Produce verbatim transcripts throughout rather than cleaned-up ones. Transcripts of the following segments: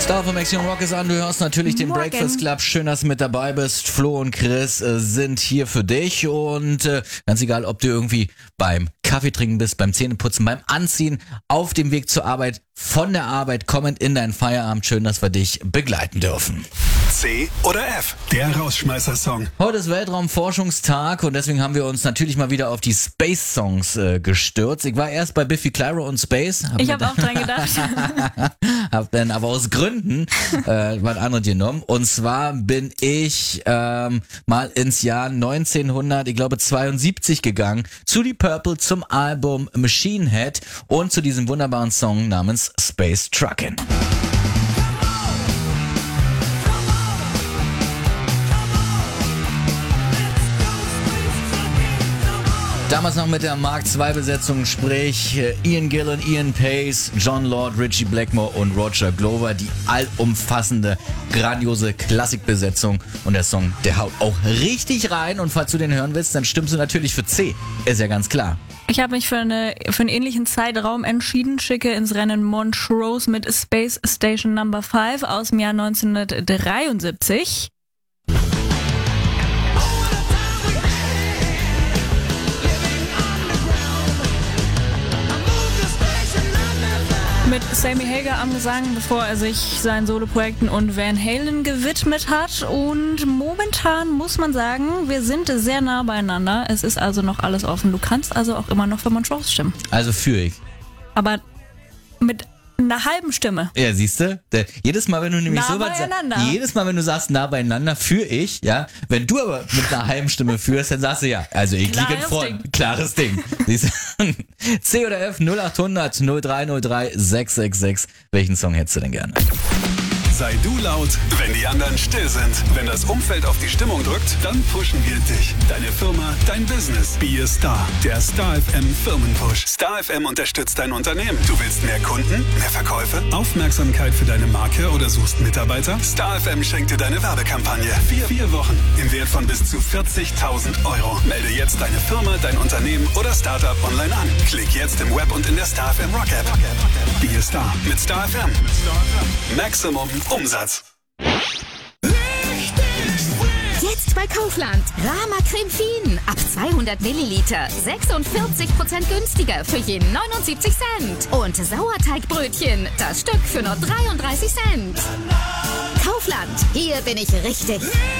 Star von Action Rock ist an, du hörst natürlich den Morgen. Breakfast Club. Schön, dass du mit dabei bist. Flo und Chris äh, sind hier für dich und äh, ganz egal, ob du irgendwie beim Kaffee trinken bist, beim Zähneputzen, beim Anziehen, auf dem Weg zur Arbeit, von der Arbeit kommend in deinen Feierabend. Schön, dass wir dich begleiten dürfen. C oder F, der Rausschmeißer-Song. Heute ist Weltraumforschungstag und deswegen haben wir uns natürlich mal wieder auf die Space-Songs äh, gestürzt. Ich war erst bei Biffy Clyro und Space. Hab Ich habe auch dran gedacht. hab dann aber aus Gründen äh, was anderes genommen. Und zwar bin ich ähm, mal ins Jahr neunzehnhundert, ich glaube zweiundsiebzig gegangen, zu Deep Purple zum Album Machine Head und zu diesem wunderbaren Song namens Space Truckin'. Damals noch mit der Mark zwei Besetzung, sprich Ian Gillan, Ian Pace, John Lord, Ritchie Blackmore und Roger Glover. Die allumfassende, grandiose Klassikbesetzung. Und der Song, der haut auch richtig rein. Und falls du den hören willst, dann stimmst du natürlich für C. Ist ja ganz klar. Ich habe mich für, eine, für einen ähnlichen Zeitraum entschieden, schicke ins Rennen Montrose mit Space Station Number fünf aus dem Jahr neunzehnhundertdreiundsiebzig. Mit Sammy Hagar am Gesang, bevor er sich seinen Soloprojekten und Van Halen gewidmet hat. Und momentan muss man sagen, wir sind sehr nah beieinander. Es ist also noch alles offen. Du kannst also auch immer noch für Montrose stimmen. Also für ich. Aber mit einer halben Stimme. Ja, siehst du? Jedes Mal, wenn du nämlich Nah so was beieinander. sagst, jedes Mal, wenn du sagst, nah beieinander, für ich, ja. Wenn du aber mit einer halben Stimme führst, dann sagst du ja, also ich liege in Klares Front. Ding. Klares Ding. Siehst du? C oder F, null acht hundert null drei null drei sechs sechs sechs. Welchen Song hättest du denn gerne? Sei du laut, wenn die anderen still sind. Wenn das Umfeld auf die Stimmung drückt, dann pushen wir dich. Deine Firma, dein Business. Be a Star. Der Star F M Firmenpush. Star F M unterstützt dein Unternehmen. Du willst mehr Kunden, mehr Verkäufe, Aufmerksamkeit für deine Marke oder suchst Mitarbeiter? Star F M schenkt dir deine Werbekampagne. Vier, vier Wochen im Wert von bis zu vierzigtausend Euro. Melde jetzt deine Firma, dein Unternehmen oder Startup online an. Klick jetzt im Web und in der Star F M Rock App. Be a Star mit Star F M. Maximum Umsatz. Jetzt bei Kaufland. Rama Creme Fien. Ab zweihundert Milliliter. sechsundvierzig Prozent günstiger für je neunundsiebzig Cent. Und Sauerteigbrötchen. Das Stück für nur dreiunddreißig Cent. Kaufland. Hier bin ich richtig.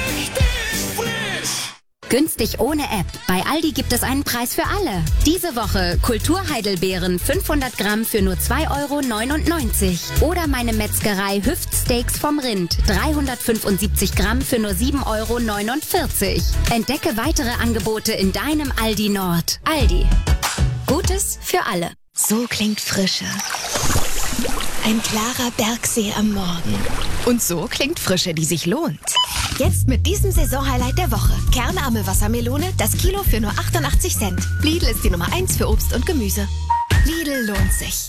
Günstig ohne App. Bei Aldi gibt es einen Preis für alle. Diese Woche Kulturheidelbeeren fünfhundert Gramm für nur zwei Euro neunundneunzig. Oder meine Metzgerei Hüftsteaks vom Rind dreihundertfünfundsiebzig Gramm für nur sieben Euro neunundvierzig. Entdecke weitere Angebote in deinem Aldi Nord. Aldi. Gutes für alle. So klingt Frische. Ein klarer Bergsee am Morgen. Und so klingt Frische, die sich lohnt. Jetzt mit diesem Saisonhighlight der Woche. Kernarme Wassermelone, das Kilo für nur achtundachtzig Cent. Lidl ist die Nummer eins für Obst und Gemüse. Lidl lohnt sich.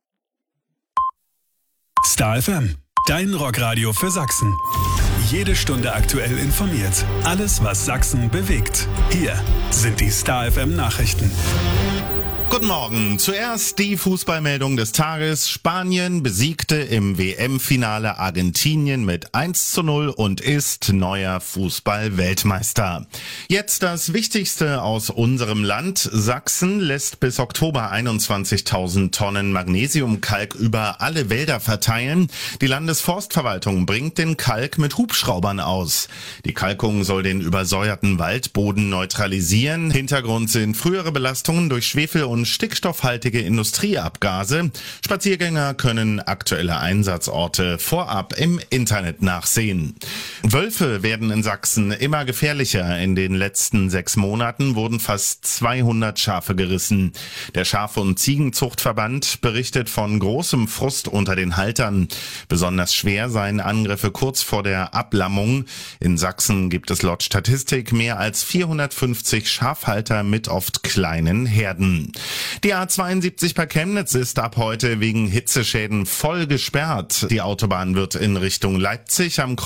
Star F M, dein Rockradio für Sachsen. Jede Stunde aktuell informiert. Alles, was Sachsen bewegt. Hier sind die Star F M Nachrichten. Guten Morgen. Zuerst die Fußballmeldung des Tages. Spanien besiegte im W M-Finale Argentinien mit eins zu null und ist neuer Fußball-Weltmeister. Jetzt das Wichtigste aus unserem Land. Sachsen lässt bis Oktober einundzwanzigtausend Tonnen Magnesiumkalk über alle Wälder verteilen. Die Landesforstverwaltung bringt den Kalk mit Hubschraubern aus. Die Kalkung soll den übersäuerten Waldboden neutralisieren. Hintergrund sind frühere Belastungen durch Schwefel und stickstoffhaltige Industrieabgase. Spaziergänger können aktuelle Einsatzorte vorab im Internet nachsehen. Wölfe werden in Sachsen immer gefährlicher. In den letzten sechs Monaten wurden fast zweihundert Schafe gerissen. Der Schaf- und Ziegenzuchtverband berichtet von großem Frust unter den Haltern. Besonders schwer seien Angriffe kurz vor der Ablammung. In Sachsen gibt es laut Statistik mehr als vierhundertfünfzig Schafhalter mit oft kleinen Herden. Die A zweiundsiebzig bei Chemnitz ist ab heute wegen Hitzeschäden voll gesperrt. Die Autobahn wird in Richtung Leipzig am Kreuz Chemnitz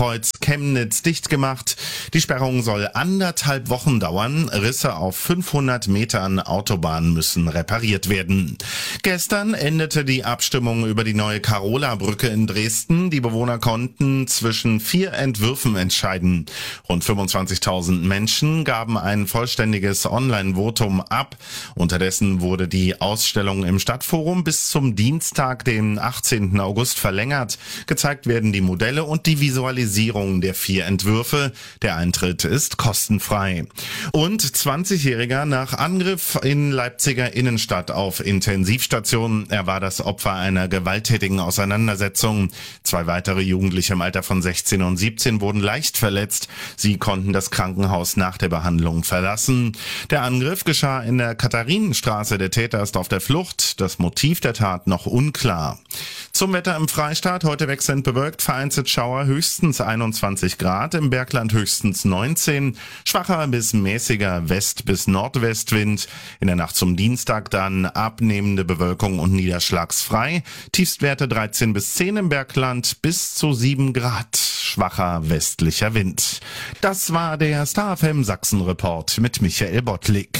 Chemnitz dicht gemacht. Die Sperrung soll anderthalb Wochen dauern. Risse auf fünfhundert Metern Autobahn müssen repariert werden. Gestern endete die Abstimmung über die neue Karola-Brücke in Dresden. Die Bewohner konnten zwischen vier Entwürfen entscheiden. Rund fünfundzwanzigtausend Menschen gaben ein vollständiges Online-Votum ab. Unterdessen wurde die Ausstellung im Stadtforum bis zum Dienstag, den achtzehnten August, verlängert. Gezeigt werden die Modelle und die Visualisierung der vier Entwürfe. Der Eintritt ist kostenfrei. Und zwanzigjähriger nach Angriff in Leipziger Innenstadt auf Intensivstation. Er war das Opfer einer gewalttätigen Auseinandersetzung. Zwei weitere Jugendliche im Alter von sechzehn und siebzehn wurden leicht verletzt. Sie konnten das Krankenhaus nach der Behandlung verlassen. Der Angriff geschah in der Katharinenstraße. Der Täter ist auf der Flucht. Das Motiv der Tat noch unklar. Zum Wetter im Freistaat. Heute wechselnd bewölkt, vereinzelt Schauer, höchstens einundzwanzig Grad, im Bergland höchstens neunzehn, schwacher bis mäßiger West- bis Nordwestwind. In der Nacht zum Dienstag dann abnehmende Bewölkung und niederschlagsfrei. Tiefstwerte dreizehn bis zehn im Bergland, bis zu sieben Grad, schwacher westlicher Wind. Das war der Star F M Sachsen-Report mit Michael Bottlik.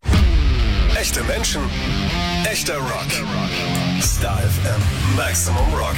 Echte Menschen, echter Rock. Star F M Maximum Rock.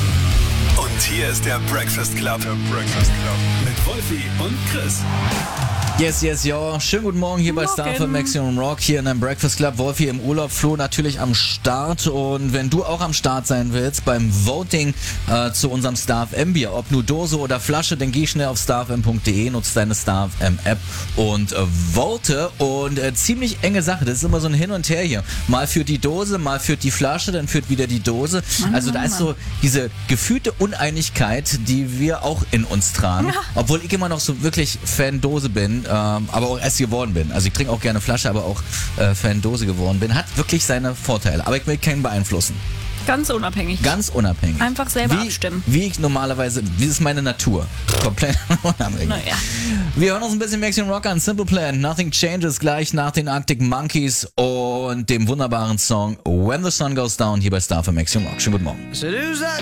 Und hier ist der Breakfast Club. Der Breakfast Club. Mit Wolfi und Chris. Yes, yes, ja. Schönen guten Morgen hier bei Morgen. Star F M Maximum Rock, hier in einem Breakfast Club. Wolfi im Urlaub, Flo natürlich am Start. Und wenn du auch am Start sein willst beim Voting äh, zu unserem Star F M Bier, ob nur Dose oder Flasche, dann geh schnell auf starfm punkt de, nutze deine Star F M App und äh, vote. Und äh, ziemlich enge Sache, das ist immer so ein Hin und Her hier. Mal führt die Dose, mal führt die Flasche, dann führt wieder die Dose. Mann, also da Mann, ist so diese gefühlte Uneinigkeit, die wir auch in uns tragen. Ja. Obwohl ich immer noch so wirklich Fan-Dose bin. Ähm, aber auch erst geworden bin. Also ich trinke auch gerne Flasche, aber auch äh, Fan-Dose geworden bin. Hat wirklich seine Vorteile. Aber ich will keinen beeinflussen. Ganz unabhängig. Ganz unabhängig. Einfach selber wie, abstimmen. Wie ich normalerweise, wie ist meine Natur. Komplett unabhängig. Naja. Wir hören uns ein bisschen Maximum Rock an. Simple Plan, Nothing Changes, gleich nach den Arctic Monkeys und dem wunderbaren Song When the Sun Goes Down hier bei Star für Maximum Rock. Schönen guten Morgen. So who's that